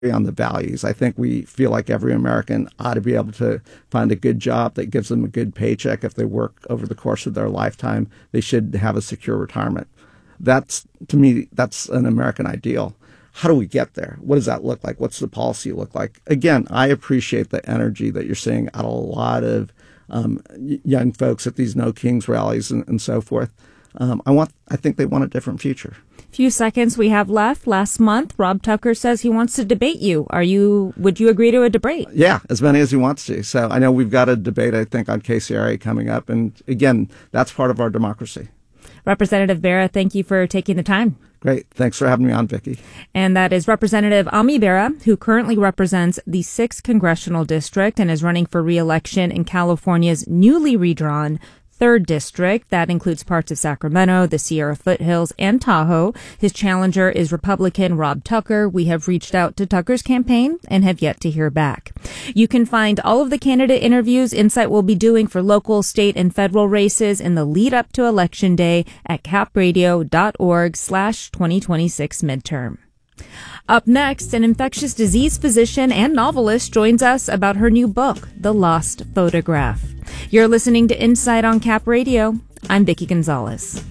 on the values. I think we feel like every American ought to be able to find a good job that gives them a good paycheck. If they work over the course of their lifetime, they should have a secure retirement. That's, to me, that's an American ideal. How do we get there? What does that look like? What's the policy look like? Again, I appreciate the energy that you're seeing out of a lot of young folks at these No Kings rallies and so forth. I think they want a different future. Few seconds we have left. Last month, Rob Tucker says he wants to debate you. Would you agree to a debate? Yeah, as many as he wants to. So I know we've got a debate, I think, on KCRA coming up. And again, that's part of our democracy. Representative Bera, thank you for taking the time. Great. Thanks for having me on, Vicki. And that is Representative Ami Bera, who currently represents the 6th Congressional District and is running for re-election in California's newly redrawn 3rd District. That includes parts of Sacramento, the Sierra Foothills, and Tahoe. His challenger is Republican Rob Tucker. We have reached out to Tucker's campaign and have yet to hear back. You can find all of the candidate interviews Insight will be doing for local, state, and federal races in the lead up to Election Day at capradio.org/2026 midterm. Up next, an infectious disease physician and novelist joins us about her new book, The Lost Photograph. You're listening to Insight on Cap Radio. I'm Vicki Gonzalez.